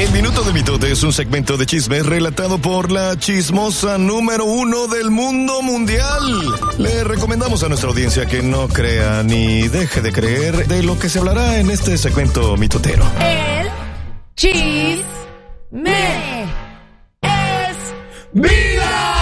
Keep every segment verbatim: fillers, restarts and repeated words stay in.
El Minuto de Mitote es un segmento de chismes relatado por la chismosa número uno del mundo mundial. Le recomendamos a nuestra audiencia que no crea ni deje de creer de lo que se hablará en este segmento mitotero. El chisme es vida.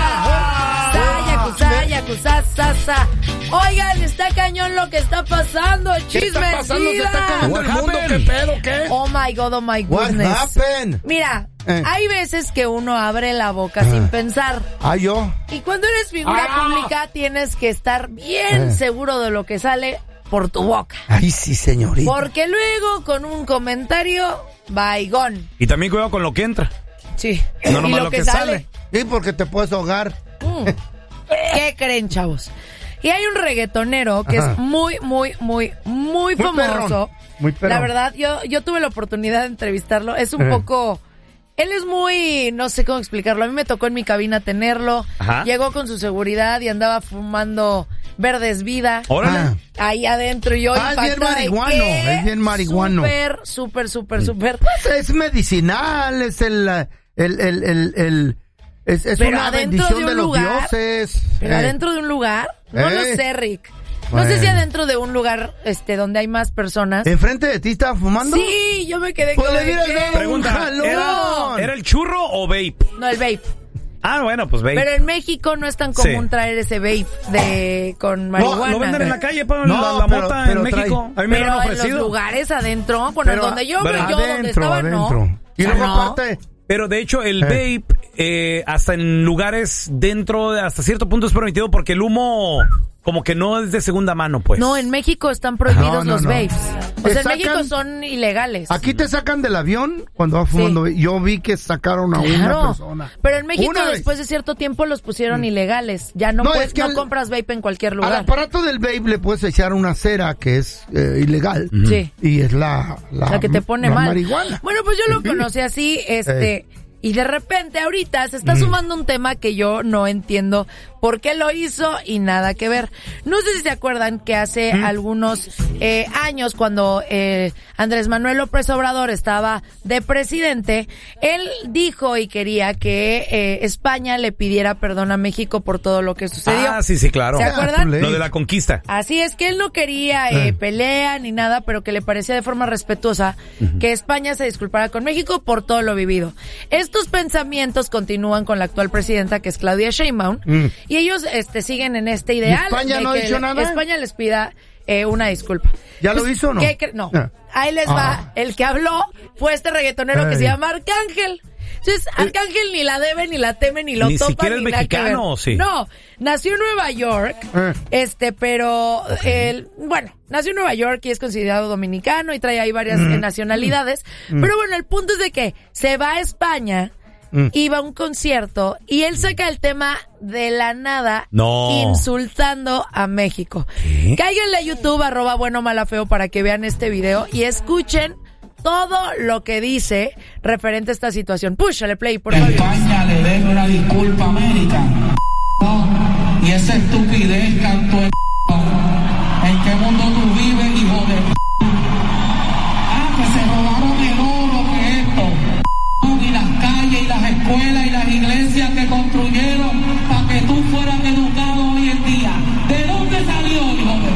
Saya, cusa, sa, sa. Oigan, está cañón lo que está pasando. El chisme está pasando? es vida. ¿Se está acabando el mundo? ¿Qué pedo? ¿Qué? Oh my God, oh my goodness. What happened? Mira, Eh. hay veces que uno abre la boca sin pensar. Ah, yo. Y cuando eres figura Ah. pública tienes que estar bien Eh. seguro de lo que sale por tu boca. Ay, sí, señorita. Porque luego con un comentario, baigón. Y también cuidado con lo que entra. Sí. No y nomás lo, lo que, que sale. sale. Sí, porque te puedes ahogar. Mm. ¿Qué creen, chavos? Y hay un reggaetonero que Ajá. es muy, muy, muy, muy Muy famoso. perrón, muy perrón. La verdad, yo, yo tuve la oportunidad de entrevistarlo. Es un Eh. poco... Él es muy... No sé cómo explicarlo. A mí me tocó en mi cabina tenerlo. Ajá. Llegó con su seguridad y andaba fumando Verdes Vida. Órale. Ah. Ahí adentro y yo Ah, es bien impactada de marihuano, que es bien marihuano. Súper, súper, súper, súper. Pues es medicinal, es el... el, el, el, el es, es Pero una adentro bendición de de, un los lugar, dioses. Pero Eh. adentro de un lugar, no Eh. lo sé, Rick. No sé Bueno. si adentro de un lugar este donde hay más personas. ¿Enfrente de ti estaba fumando? Sí, yo me quedé Pues como le de hubieras ¿qué? dado un Pregunta, jalón. ¿era, ¿era el churro o vape? No, el vape. Ah, bueno, pues vape. Pero en México no es tan común Sí. traer ese vape de con marihuana. Lo venden en la calle, pa, No, la, la pero- mota pero en México. trae- A mí me lo Pero han en los ofrecido. lugares adentro, bueno, Pero- donde yo, pero yo donde adentro, estaba, adentro. no. Y O sea, luego no. aparte... Pero de hecho el Eh. vape, eh, hasta en lugares dentro, de hasta cierto punto es permitido porque el humo como que no es de segunda mano, pues. No, en México están prohibidos No, no, los no. vapes. O Te sea, en sacan- México son ilegales. Aquí te sacan del avión cuando vas fumando. Yo vi que sacaron a una Claro, persona. pero en México Una vez. después de cierto tiempo los pusieron ilegales. Ya no, No, puedes, es que no al- compras vape en cualquier Al lugar. aparato del vape le puedes echar una cera que es eh, ilegal. Sí. Y es la, la, La que te pone la mal. marihuana. Bueno, pues yo lo Sí. conocí así, este, Eh. y de repente ahorita se está sumando un tema que yo no entiendo por qué lo hizo y nada que ver. No sé si se acuerdan que hace algunos eh, años, cuando eh, Andrés Manuel López Obrador estaba de presidente, él dijo y quería que eh, España le pidiera perdón a México por todo lo que sucedió. Ah, sí, sí, claro. ¿Se acuerdan? Lo de la conquista. Así es que él no quería eh, Eh. pelea ni nada, pero que le parecía de forma respetuosa que España se disculpara con México por todo lo vivido. Estos pensamientos continúan con la actual presidenta, que es Claudia Sheinbaum, Mm. y ellos este, siguen en este ideal. España de no ha que dicho le- nada? España les pida eh, una disculpa. ¿Ya lo hizo o no? ¿qué cre- no. Ah. Ahí les Ah. va. El que habló fue este reggaetonero que Ey. se llama Arcángel. Entonces, Arcángel ni la debe, ni la teme, ni lo Ni topa, siquiera ni es nada que ver. mexicano, ¿o sí? No, nació en Nueva York, Eh. este, pero, él, bueno, nació en Nueva York y es considerado dominicano y trae ahí varias Mm. eh, nacionalidades. Pero bueno, el punto es de que se va a España, Mm. iba a un concierto y él saca el tema de la nada, No. insultando a México. ¿Qué? Cáiganle a YouTube, arroba bueno mala feo, para que vean este video y escuchen todo lo que dice referente a esta situación. Púchale play, por favor. España le debe una disculpa a América. No, y esa estupidez, canto de ¿en qué mundo tú vives, hijo de Ah, que se robaron el oro, que esto. Y las calles, y las escuelas, y las iglesias que construyeron para que tú fueras educado hoy en día. ¿De dónde salió, hijo de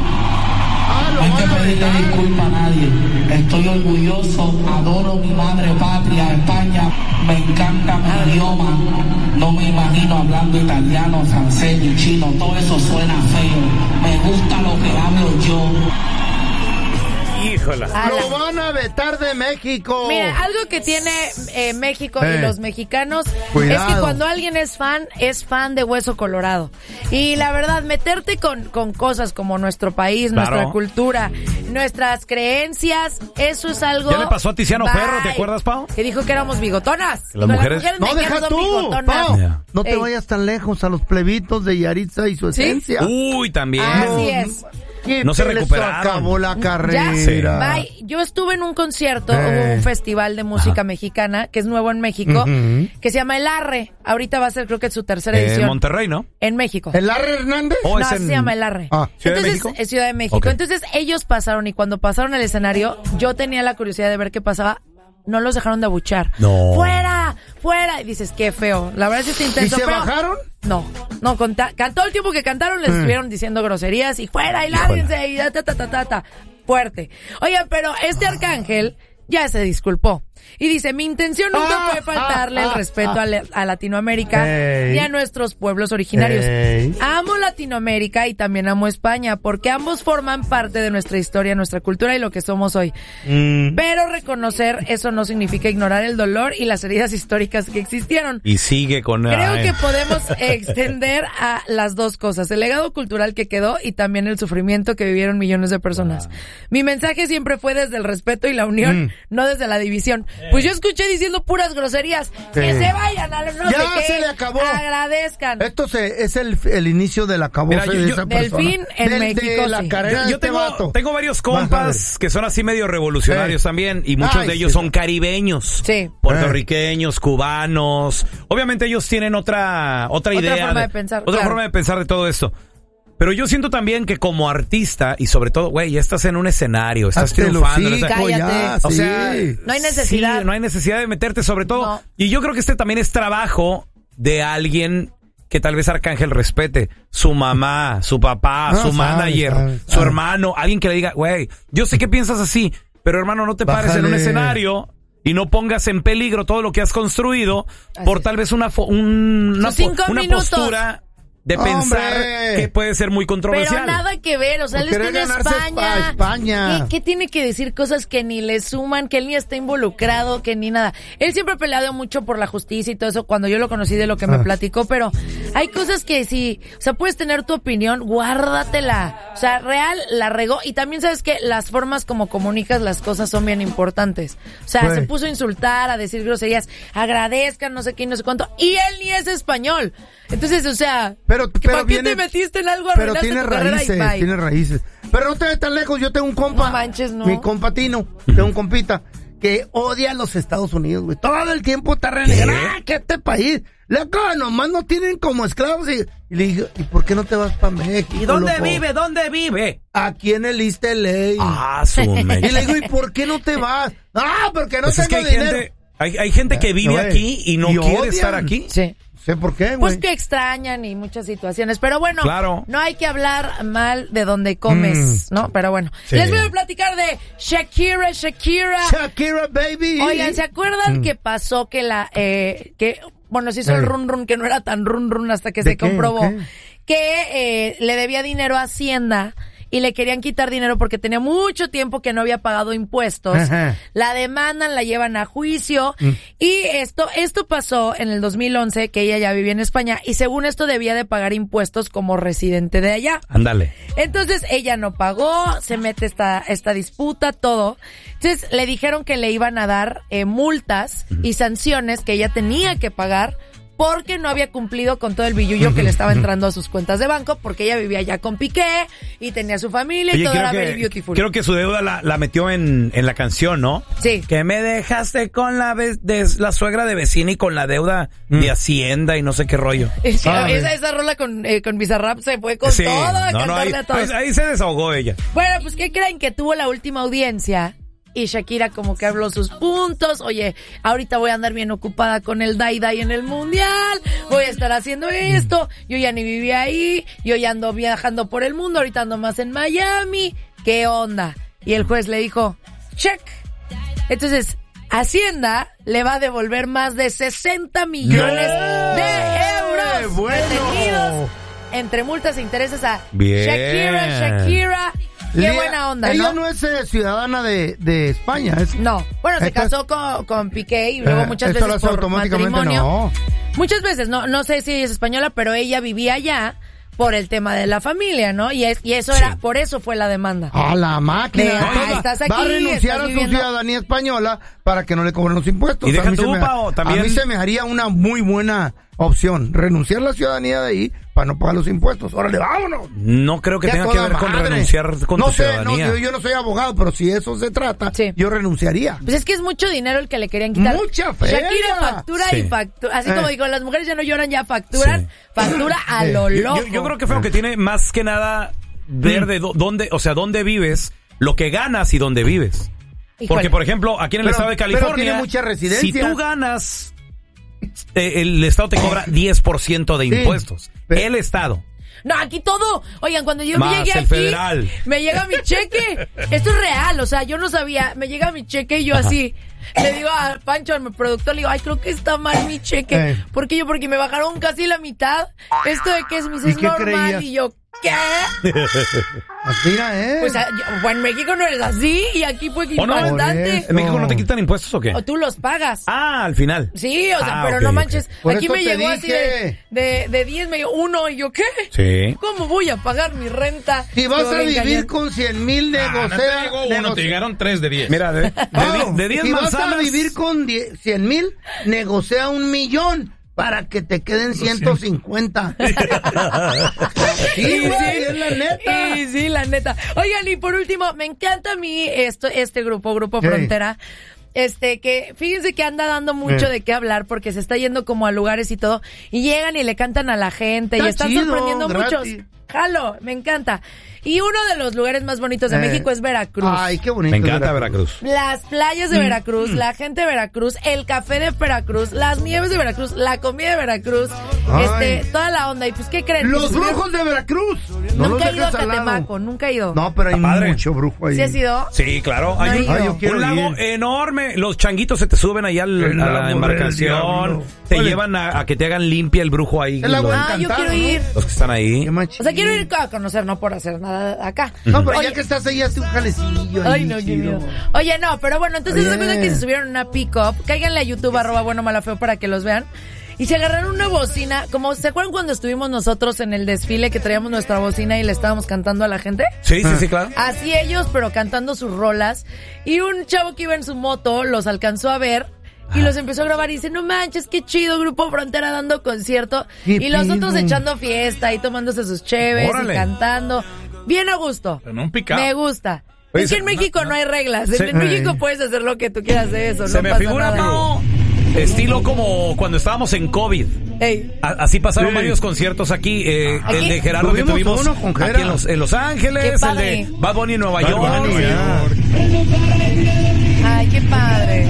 No hay que pedirle disculpa a nadie. Estoy orgulloso, adoro mi madre patria, España. Me encanta mi idioma. No me imagino hablando italiano, francés ni chino. Todo eso suena feo. Me gusta lo que hablo yo. Híjola. A la- Lo van a vetar de México. Mira, algo que tiene eh, México Eh. y los mexicanos Cuidado. es que cuando alguien es fan, es fan de Hueso Colorado. Y la verdad, meterte con, con cosas como nuestro país, Claro. nuestra cultura, nuestras creencias, eso es algo... Ya le pasó a Tiziano Bye. Ferro, ¿te acuerdas, Pau? Que dijo que éramos bigotonas. Las No, mujeres- No, mexicanas deja son tú, bigotonas. Pau. Ya. No te Ey. vayas tan lejos a los plebitos de Yaritza y su ¿Sí? esencia. Uy, también. Así es. ¿Qué No se les recuperaron. acabó la Ya, carrera. bye. Yo estuve en un concierto, Eh. hubo un festival de música mexicana que es nuevo en México, Ujú. que se llama El Arre. Ahorita va a ser, creo que su tercera Eh, edición. en Monterrey, ¿no? En México. ¿El Arre Hernández? ¿O no, es así en- se llama El Arre. Ah, ¿Ciudad de Entonces, México? es Ciudad de México. Ok. Entonces, ellos pasaron y cuando pasaron al escenario, yo tenía la curiosidad de ver qué pasaba no los dejaron de abuchar. No. ¡Fuera! ¡Fuera! Y dices, qué feo. La verdad es que está ¿Y intenso. se pero bajaron? No, no, conta, todo el tiempo que cantaron les estuvieron diciendo groserías y fuera y lárguense y ta, ta, ta, ta, ta. Fuerte. Oye, pero este arcángel ya se disculpó. Y dice, mi intención nunca Ah, fue faltarle ah, el ah, respeto ah. a, le- a Latinoamérica Ey. ni a nuestros pueblos originarios. Ey. Amo Latinoamérica y también amo España, porque ambos forman parte de nuestra historia, nuestra cultura y lo que somos hoy. Mm. Pero reconocer eso no significa ignorar el dolor y las heridas históricas que existieron. Y sigue con... Creo ay. que podemos extender a las dos cosas, el legado cultural que quedó y también el sufrimiento que vivieron millones de personas. Mi mensaje siempre fue desde el respeto y la unión, Mm. no desde la división. Pues yo escuché diciendo puras groserías. Que Sí. se vayan a no Ya sé qué. se le acabó. Agradezcan. Esto se, es el, el inicio del acabose Mira, yo- de yo- esa Del persona. fin en Del- México, de la sí. carrera de Yo este tengo, vato. tengo varios Vas a compas que son así medio revolucionarios Eh. también, y muchos Ay, de ellos sí. son caribeños, Sí. puertorriqueños, cubanos. Obviamente ellos tienen otra otra, Otra idea, forma de pensar, otra claro. forma de pensar de todo esto. Pero yo siento también que como artista, y sobre todo, güey, ya estás en un escenario, estás Hazte el triunfando. hocico, o sea, Cállate. ya, o sea, sí. No hay necesidad. sí, no hay necesidad de meterte, sobre todo. No. Y yo creo que este también es trabajo de alguien que tal vez Arcángel respete. Su mamá, su papá, No, su sabe, manager, sabe, su sabe. hermano. Alguien que le diga, güey, yo sé que piensas así, pero hermano, no te pares en un Bájale. escenario y no pongas en peligro todo lo que has construido Así por es. tal vez una, fo- un- una, Sus cinco po- una minutos. postura de ¡Hombre! pensar que puede ser muy controversial. Pero nada que ver, o sea, Por él está en querer ganarse España. a España. ¿Qué, qué tiene que decir cosas que ni le suman, que él ni está involucrado, que ni nada? Él siempre ha peleado mucho por la justicia y todo eso, cuando yo lo conocí de lo que me Ah. platicó, pero hay cosas que sí, o sea, puedes tener tu opinión, guárdatela. O sea, real, la regó. Y también sabes que las formas como comunicas las cosas son bien importantes. O sea, Pues. se puso a insultar, a decir groserías, agradezcan, no sé qué, no sé cuánto. Y él ni es español. Entonces, o sea, Pero, pero ¿para qué viene- te metiste en algo? Pero Arruinaste tiene tu carrera y raíces, bye. tiene raíces. Pero no te ves tan lejos, yo tengo un compa. No manches, no. Mi compa Tino, tengo un compita que odia a los Estados Unidos, güey. Todo el tiempo está renegando. ¡Ah, que este país! Loco, nomás no tienen como esclavos. Y, y le digo, ¿y por qué no te vas para México? ¿Y dónde loco? vive? ¿Dónde vive? Aquí en el East L A. Ah, su Y mecha. le digo, ¿y por qué no te vas? Ah, porque no Pues es que tengo hay dinero. gente, hay, hay gente que vive Güey, aquí y no y quiere odian. estar aquí. Sí. Sé por qué, güey. Pues que extrañan y muchas situaciones. Pero bueno, Claro. no hay que hablar mal de donde comes, ¿no? Pero bueno. Sí. Les voy a platicar de Shakira, Shakira. Shakira, baby. Oigan, ¿se acuerdan que pasó que la, eh, que, bueno, se hizo el Eh. run run, que no era tan run run hasta que ¿De se qué? comprobó, ¿Qué? que eh, le debía dinero a Hacienda y le querían quitar dinero porque tenía mucho tiempo que no había pagado impuestos. Ajá. La demandan, la llevan a juicio Mm. y esto esto pasó en el dos mil once, que ella ya vivía en España y según esto debía de pagar impuestos como residente de allá. Ándale. Entonces ella no pagó, se mete esta esta disputa, todo. Entonces le dijeron que le iban a dar eh, multas y sanciones que ella tenía que pagar porque no había cumplido con todo el billullo que le estaba entrando a sus cuentas de banco, porque ella vivía ya con Piqué y tenía su familia y Oye, todo creo era very que, beautiful. creo que su deuda la, la metió en, en la canción, ¿no? Sí. Que me dejaste con la ve- de, la suegra de vecina y con la deuda de Hacienda y no sé qué rollo. Es que Ah, esa, esa rola con, eh, con Bizarrap se fue con Sí, todo a no, no, ahí, cantarle a todos. ahí- ahí se desahogó ella. Bueno, pues ¿qué creen? Que tuvo la última audiencia y Shakira como que habló sus puntos. Oye, ahorita voy a andar bien ocupada con el Dai Dai en el Mundial, voy a estar haciendo esto, yo ya ni vivía ahí, yo ya ando viajando por el mundo, ahorita ando más en Miami, ¿qué onda? Y el juez le dijo, check. Entonces, Hacienda le va a devolver más de sesenta millones de euros bueno. detenidos entre multas e intereses a Bien. Shakira, Shakira. Qué Lía, buena onda, ella ¿no? no es eh, ciudadana de, de España, es... No, bueno, se Entonces- casó con, con Piqué y luego Eh, muchas esto lo veces hace por automáticamente, matrimonio. no. Muchas veces, no no sé si ella es española, pero ella vivía allá por el tema de la familia, ¿no? Y es y eso era, por eso fue la demanda. A la máquina. De, ah, Entonces, estás va aquí, a renunciar estás a su viviendo- ciudadanía española para que no le cobren los impuestos. Y deja a mí, tú, se me, Pao, también- a mí se me haría una muy buena opción. Renunciar a la ciudadanía de ahí para no pagar los impuestos. Órale, vámonos. No creo que Ya tenga que toda ver con madre. renunciar con no tu sé, ciudadanía. No, yo, yo no soy abogado, pero si eso se trata, Sí. yo renunciaría. Pues es que es mucho dinero el que le querían quitar. ¡Mucha feria! Shakira factura Sí. y factura. Así Eh. como digo, las mujeres ya no lloran, ya facturan. Sí. Factura a Sí. lo Yo, loco. yo- yo creo que fue lo que tiene más que nada ver de dó- dónde, o sea, dónde vives, lo que ganas y dónde vives. Porque, por ejemplo, aquí en el Pero- estado de pero California, tiene mucha residencia. si tú ganas, eh, el estado te cobra diez por ciento de Sí. impuestos. Pero- El estado. No, aquí todo. Oigan, cuando yo Más llegué el aquí, federal. me llega mi cheque. Esto es real, o sea, yo no sabía. Me llega mi cheque y yo así, le digo a Pancho, a mi productor, le digo, ay, creo que está mal mi cheque. Eh. ¿Por qué yo? Porque me bajaron casi la mitad. Esto de que es, me dice, ¿Y es qué normal. creías? Y yo, ¿qué? Mira, ¿eh? Pues, a- yo- pues en México no es así y aquí fue ¿O no? impactante. ¿En México no te quitan impuestos o qué? O tú los pagas. Ah, al final. Sí, o sea, Ah, pero ok, no ok. manches. Por Aquí eso me te llegó así de, dije. de, de diez, me dio uno y yo, ¿qué? Sí. ¿Cómo voy a pagar mi renta? Si vas Estuvo a bien vivir cañón. con cien mil Ah, no te negocia... llegó uno, negocia- te llegaron tres de diez. Mira, de, de, No, de diez si vas manzanas. a vivir con cien mil, negocia un millón para que te queden ciento cincuenta. Sí, güey, es la neta. Sí, sí, la neta. Oigan, y por último, me encanta a mí esto, este grupo, Grupo Sí. Frontera. Este, que fíjense que anda dando mucho Sí. de qué hablar porque se está yendo como a lugares y todo. Y llegan y le cantan a la gente y Está están chido, sorprendiendo a gratis. muchos. Jalo, me encanta. Y uno de los lugares más bonitos de Eh. México es Veracruz. Ay, qué bonito. Me es encanta Veracruz. Las playas de Veracruz, la gente de Veracruz, el café de Veracruz, las nieves de Veracruz, la comida de Veracruz, Ay. este, toda la onda. ¿Y pues qué creen? Los Pues, brujos de Veracruz. No los nunca he ido a dejes al lado. Catemaco, nunca he ido. No, pero hay Está padre. mucho brujo ahí. ¿Sí has ido? Sí, claro. Hay No un, he ido. Ay, yo quiero un lago ir. enorme. Los changuitos se te suben ahí al- El a lago la del embarcación. diablo. Te Oye. llevan a, a que te hagan limpia el brujo ahí. El lago los, Ah, yo Encantado, quiero ir. los que están ahí. Qué machín. O sea, quiero ir a conocer, no por hacer nada acá. No, pero Oye, ya que estás ahí, hazte un jalecillo. Ay, ahí, no, qué chido. miedo. Oye, no, pero bueno, entonces se Oye. cuenta que se subieron en una pick-up. Cáiganle a YouTube, arroba bueno mala feo para que los vean. Y se agarraron una bocina. Como, ¿se acuerdan cuando estuvimos nosotros en el desfile que traíamos nuestra bocina y le estábamos cantando a la gente? Sí, sí, sí, claro. Así ellos, pero cantando sus rolas. Y un chavo que iba en su moto los alcanzó a ver y los empezó a grabar y dice, no manches, qué chido, Grupo Frontera dando concierto. Qué Y los otros pido. echando fiesta y tomándose sus cheves Órale. y cantando. Bien a gusto. Pero no un pick-up. Me gusta. Oye, es que se- en México no, hay reglas. En, se- en México puedes hacer lo que tú quieras de eso. Se no me pasa figura, nada. Mau, estilo como cuando estábamos en COVID. Ey. A- Así pasaron Sí. varios conciertos aquí. eh, ¿Aquí? El de Gerardo que Tuvimos tuvimos uno con aquí Jera. en Los, en Los Ángeles. Qué El padre. de Bad Bunny en Nueva Bad York. Bunny, ya. Ay, qué padre.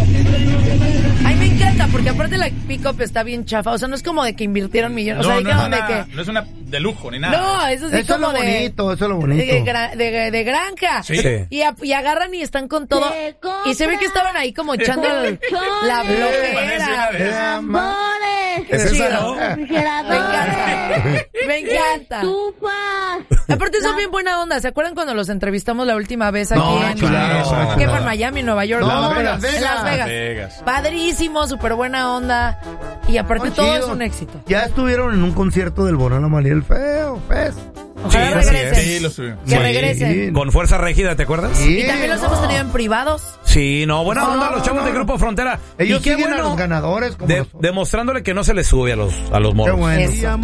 Ay, me encanta, porque aparte la pick-up está bien chafa. O sea, no es como de que invirtieron millones. No, o sea, no, dijeron es de una, que... no es una de lujo ni nada. No, eso sí Eso es como lo de... bonito, eso es lo bonito. De, gra- de- de granja. Sí. Sí. Y, a- y agarran y están con todo. Y se ve que estaban ahí como echando el- la flojera. Parece una de- Amores, ¿Es Chido. esa, no? Me encanta. Me encanta. estufa. Aparte son bien buena onda. ¿Se acuerdan cuando los entrevistamos la última vez aquí No, en... claro. ¿Qué fue en Miami, Nueva York? No, en en Las Vegas. Las Vegas. Vegas. Padrísimo, súper buena onda. Y aparte Oh, todo chido. es un éxito. Ya estuvieron en un concierto del Bonana Mariel Feo, Fest. Ojalá Sí, regresen. Sí, lo subimos. Que Sí. regresen. Con Fuerza Régida, ¿te acuerdas? Sí. Y también los hemos tenido en privados. Sí, no, buena No, onda no, los chavos no. de Grupo Frontera. Ellos y qué siguen a bueno, los ganadores como de- nosotros. demostrándole que no se les sube a los, a los Qué moros. bueno. Eso.